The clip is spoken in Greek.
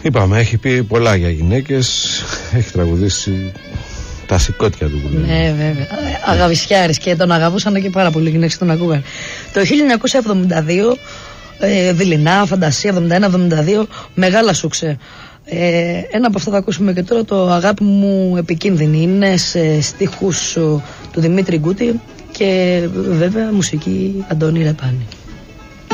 Είπαμε, έχει πει πολλά για γυναίκες, έχει τραγουδήσει τα σηκώτια του. Ναι, βέβαια. Αγαβησιάρης, και τον αγαπούσαν και πάρα πολύ γυναίκες, τον ακούγαν. Το 1972, δειλινά, φαντασία, 71-72, μεγάλα σούξε. Ένα από αυτά θα ακούσουμε και τώρα, το Αγάπη μου επικίνδυνη. Είναι σε στίχους του Δημήτρη Γκούτη και βέβαια μουσική Αντώνη Ρεπάνη.